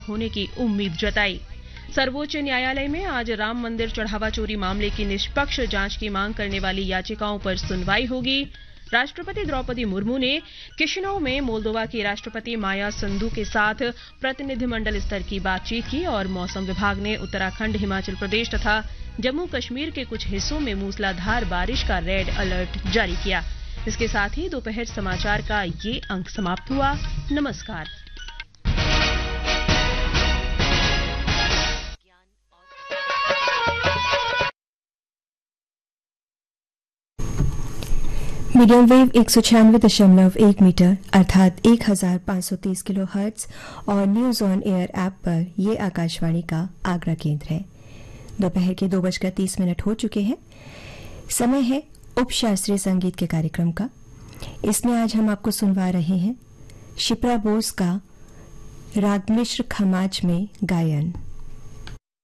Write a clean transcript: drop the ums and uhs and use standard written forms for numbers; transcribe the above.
होने की उम्मीद जताई। सर्वोच्च न्यायालय में आज राम मंदिर चढ़ावा चोरी मामले की निष्पक्ष जांच की मांग करने वाली याचिकाओं पर सुनवाई होगी। राष्ट्रपति द्रौपदी मुर्मू ने किशिनौ में मोल्दोवा की राष्ट्रपति माया संधू के साथ प्रतिनिधिमंडल स्तर की बातचीत की और मौसम विभाग ने उत्तराखंड, हिमाचल प्रदेश तथा जम्मू कश्मीर के कुछ हिस्सों में मूसलाधार बारिश का रेड अलर्ट जारी किया। इसके साथ ही दोपहर समाचार का ये अंक समाप्त हुआ। नमस्कार। मीडियम वेव 196.1 मीटर अर्थात 1530 किलो हर्ट्ज और न्यूज ऑन एयर ऐप पर ये आकाशवाणी का आगरा केंद्र है। दोपहर के 2:30 हो चुके हैं। समय है उपशास्त्रीय संगीत के कार्यक्रम का। इसमें आज हम आपको सुनवा रहे हैं शिप्रा बोस का राग मिश्र खमाज में गायन।